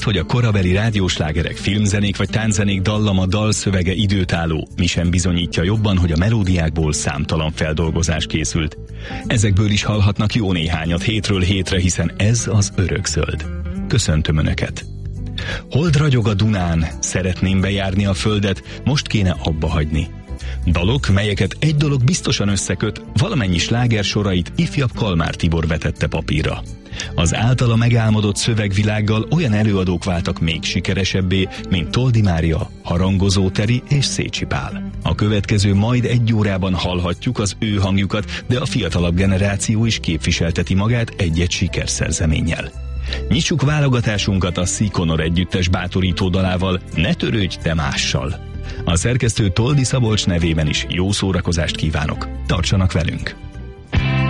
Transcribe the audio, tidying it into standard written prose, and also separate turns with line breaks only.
Azt, hogy a korabeli rádióslágerek, filmzenék vagy tánczenék dallama, dalszövege időtálló, mi sem bizonyítja jobban, hogy a melódiákból számtalan feldolgozás készült. Ezekből is hallhatnak jó néhányat hétről hétre, hiszen ez az Örökzöld. Köszöntöm Önöket! Hold ragyog a Dunán, szeretném bejárni a földet, most kéne abba hagyni. Dalok, melyeket egy dolog biztosan összeköt, valamennyi sláger sorait ifjabb Kalmár Tibor vetette papírra. Az általa megálmodott szövegvilággal olyan előadók váltak még sikeresebbé, mint Toldi Mária, Harangozó Teri és Szécsi Pál. A következő majd egy órában hallhatjuk az ő hangjukat, de a fiatalabb generáció is képviselteti magát egy-egy sikerszerzeménnyel. Nyissuk válogatásunkat a Szikonor együttes bátorító dalával, Ne törődj te mással. A szerkesztő Toldi Szabolcs nevében is jó szórakozást kívánok. Tartsanak velünk!